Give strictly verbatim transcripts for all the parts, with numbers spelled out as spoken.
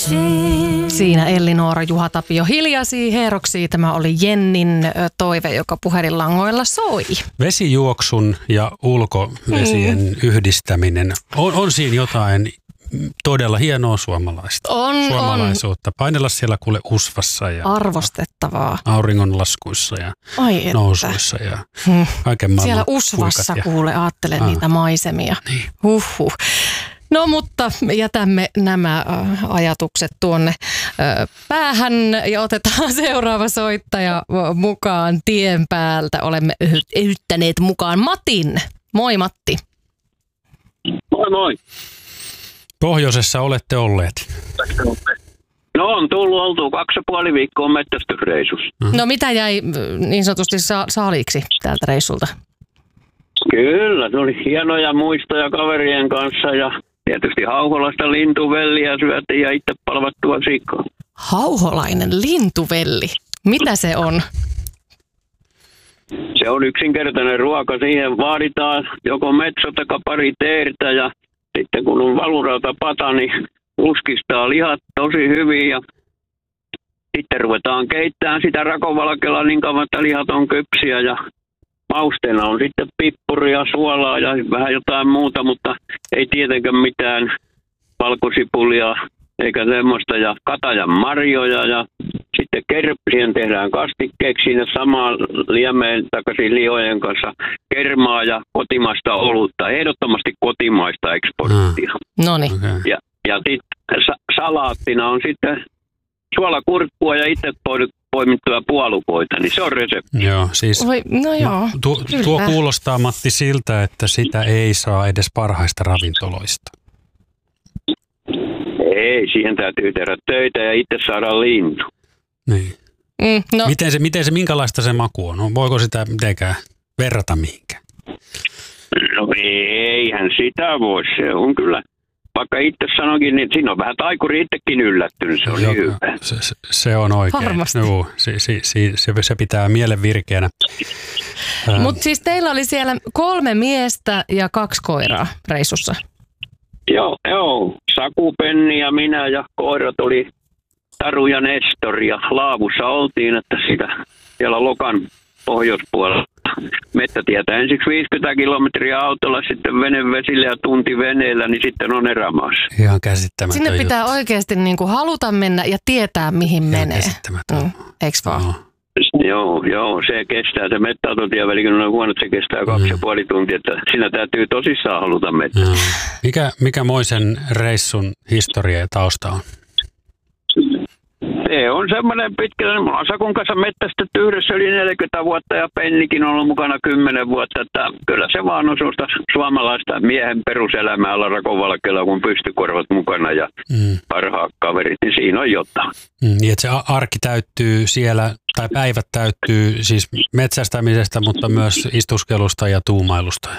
Siinä Elli-Noora, Juha Tapio hiljasi herroksi. Tämä oli Jennin toive, joka puhelinlangoilla soi. Vesijuoksun ja ulkovesien mm. yhdistäminen. On, on siinä jotain todella hienoa suomalaista. On, suomalaisuutta. on. Painella siellä kuule usvassa ja arvostettavaa. Auringonlaskuissa ja Ai nousuissa ja hmm. kaiken maailman siellä usvassa ja... kuule, ajattelen ah. niitä maisemia. Niin. Huhhuh. No mutta jätämme nämä ajatukset tuonne päähän ja otetaan seuraava soittaja mukaan tien päältä. Olemme yhyttäneet mukaan Matin. Moi Matti. Moi moi. Pohjoisessa olette olleet. No on tullut oltu kaksi ja puoli viikkoa metsästysreissussa. No mitä jäi niin sanotusti sa- saaliiksi tältä reissulta? Kyllä, se oli hienoja muistoja kaverien kanssa ja tietysti Hauholasta lintuvelliä syötiin ja itse palvattua sikaa. Hauholainen lintuvelli. Mitä se on? Se on yksinkertainen ruoka. Siihen vaaditaan joko metso tai pari teertä ja sitten kun on valurautapata, niin uskistaa lihat tosi hyvin ja sitten ruvetaan keittämään sitä rakovalkealla niin kauan, että lihat on kypsiä ja mausteena on sitten pippuria, suolaa ja vähän jotain muuta, mutta ei tietenkään mitään valkosipulia eikä semmoista ja katajan marjoja ja sitten kerpsien tehdään kastikkeeksi siinä samaan liemeen takaisin liojen kanssa kermaa ja kotimaista olutta, ehdottomasti kotimaista eksporttia. Mm. Noniin. Okay. Ja, ja sitten sa- salaattina on sitten suolakurkkua ja itse poimittuja puolukoita, niin se on resepti. Joo, siis Oi, no joo, tu, tuo kuulostaa Matti siltä, että sitä ei saa edes parhaista ravintoloista. Ei, siihen täytyy tehdä töitä ja itse saada lintu. Niin. Mm, no. Miten se, miten se, minkälaista se maku on? Voiko sitä mitenkään verrata mihinkään? No eihän sitä voi, se on kyllä. Vaikka itse sanoinkin, niin siinä on vähän taikuri itsekin yllättynyt, se on Joo, hyvä. Se, se on oikein. Varmasti. Joo, se, se, se, se pitää mielen virkeänä. Mutta siis teillä oli siellä kolme miestä ja kaksi koiraa reissussa. Joo, joo. Saku, Penni ja minä ja koirat oli Taru ja Nestor ja Laavussa oltiin, että sitä siellä Lokan pohjoispuolella. Mettätietä ensiksi viisikymmentä kilometriä autolla, sitten venevesillä ja tunti veneellä, niin sitten on erämaassa. Ihan käsittämätön Sinne pitää juttu. oikeasti niinku haluta mennä ja tietää, mihin Ihan menee. käsittämätön. Mm, eiks vaan? No. Joo, joo, se kestää. Se mettäautotien välikin on huono, että se kestää kaksi Mm. ja puoli tuntia, että siinä täytyy tosissaan haluta metsätä. Joo. Mikä, mikä moisen reissun historia ja tausta on? Se on semmoinen pitkä, me ollaan Sakun kanssa mettästetty yhdessä yli neljäkymmentä vuotta ja Pennikin on ollut mukana kymmenen vuotta, että kyllä se vaan on sellaista suomalaista miehen peruselämää olla rakovalkealla, kun pystykorvat mukana ja mm. parhaat kaverit, niin siinä on jotain. Mm, niin että se arki täyttyy siellä, tai päivät täyttyy siis metsästämisestä, mutta myös istuskelusta ja tuumailusta.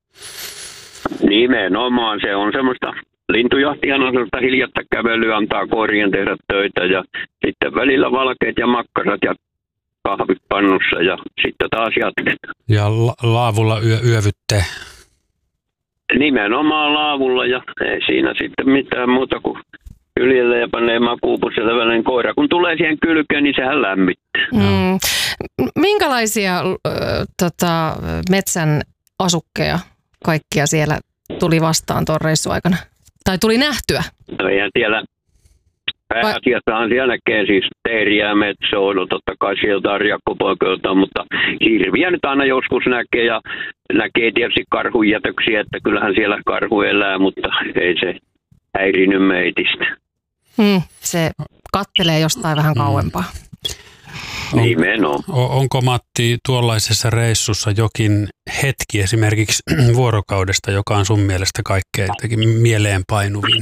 Nimenomaan se on semmoista. Lintujahtihan on sellaista hiljatta kävelyä, antaa koirien tehdä töitä ja sitten välillä valkeat ja makkarat ja kahvit pannussa ja sitten taas jatketaan. Ja la- laavulla yö, yövytte? Nimenomaan laavulla ja ei siinä sitten mitään muuta kuin kyljelle ja panee makuupusille välinen koira. Kun tulee siihen kylkeen, niin sehän lämmittää. Mm. Minkälaisia äh, tota, metsän asukkeja kaikkia siellä tuli vastaan tuon reissun aikana? Tai tuli nähtyä? No eihän siellä pääasiassahan siellä näkee siis teeriä, metsoa, no totta kai sieltä arjakkopoikoilta, mutta hirviä nyt aina joskus näkee ja näkee tietysti karhujätöksiä, että kyllähän siellä karhu elää, mutta ei se häirinyt meitistä. Mm, se kattelee jostain vähän kauempaa. On, Nimenomaan. onko Matti tuollaisessa reissussa jokin hetki esimerkiksi vuorokaudesta, joka on sun mielestä kaikkein mieleenpainuvin?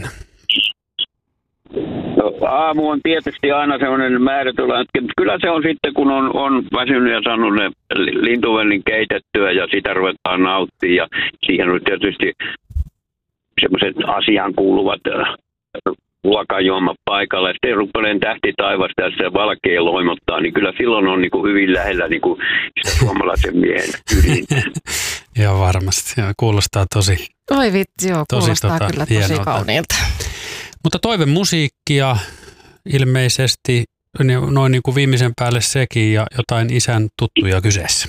No, aamu on tietysti aina sellainen määrätylä hetki, mutta kyllä se on sitten, kun on, on väsynyt ja saanut ne lintuvellin keitettyä ja sitä ruvetaan nauttimaan ja siihen on tietysti semmoiset asiaan kuuluvat ruokajuomat paikalla ja sitten rupeleen tähti taivasta ja se valkea loimottaa, niin kyllä silloin on niin kuin hyvin lähellä niin kuin sitä suomalaisen miehen ydintä. Joo, varmasti. Joo, kuulostaa tosi Oi vitsi, joo, tosi, kuulostaa tota, kyllä tosi hienolta. kauniilta. Mutta toivemusiikkia ilmeisesti noin niin kuin viimeisen päälle sekin ja jotain isän tuttuja kyseessä.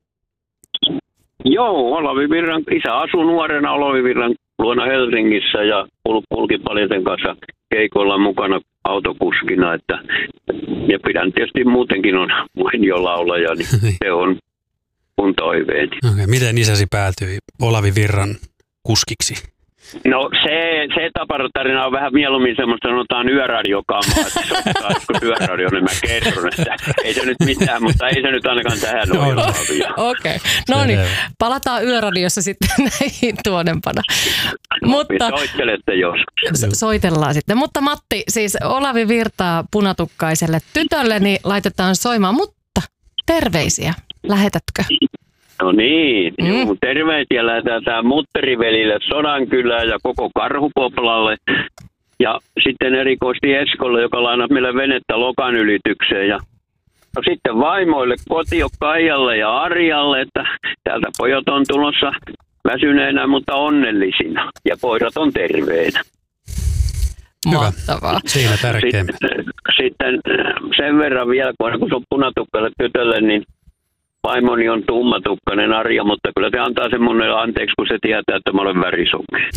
Joo, Olavi Virran isä asui nuorena Olavi Virran luona Helsingissä ja kulki paljon sen kanssa keikoilla mukana autokuskina. Että, ja pidän tietysti muutenkin on mainio laulaja, niin se on mun toiveeni. Okay. Miten isäsi päätyi Olavi Virran kuskiksi? No se, se tapatarina on vähän mieluummin semmoista, sanotaan yöradiokamaa, että soittaisiko yöradio, niin mä kerron, että ei se nyt mitään, mutta ei se nyt ainakaan tähän ole. No, Okei, okay. No niin, palataan yöradiossa sitten näihin tuonempana. Mutta soittelette joskus. So- soitellaan sitten, mutta Matti, siis Olavi Virtaa punatukkaiselle tytölle, niin laitetaan soimaan, mutta terveisiä, lähetätkö? No niin, Mm. Juu, terveisiä lähdetään Mutterivelille, Sodankylään ja koko Karhupoplalle. Ja sitten erikoisesti Eskolle, joka lainasi meille venettä Lokan ylitykseen. Ja no sitten vaimoille, Kotio Kaijalle ja Arjalle, että täältä pojat on tulossa väsyneenä, mutta onnellisina. Ja poirat on terveinä. Mahtavaa. Siinä tärkein. Sitten, sitten sen verran vielä, kun se on punatukkalle tytölle, niin vaimoni on tummatukkainen Arja, mutta kyllä se antaa sen monelle anteeksi, kun se tietää, että mä olen värisokea.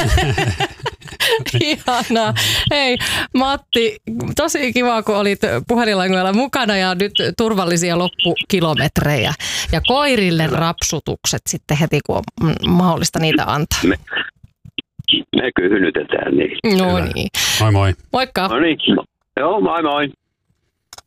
Ihanaa. Hei Matti, tosi kiva, kun olit puhelinlangoilla mukana ja nyt turvallisia loppukilometrejä. Ja koirille rapsutukset sitten heti, kun on mahdollista niitä antaa. Me, me kyhnytetään niin. No niin. Moi moi. Moikka. No niin. Joo, moi moi.